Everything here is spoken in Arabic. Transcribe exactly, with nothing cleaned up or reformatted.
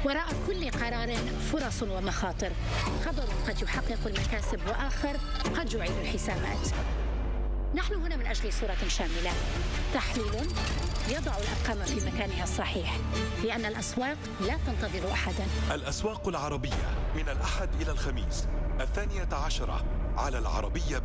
وراء كل قرار فرص ومخاطر، خبر قد يحقق المكاسب وآخر قد يعيد الحسابات. نحن هنا من أجل صورة شاملة، تحليل يضع الأرقام في مكانها الصحيح، لأن الأسواق لا تنتظر أحدا. الأسواق العربية من الأحد إلى الخميس الثانية عشرة على العربية.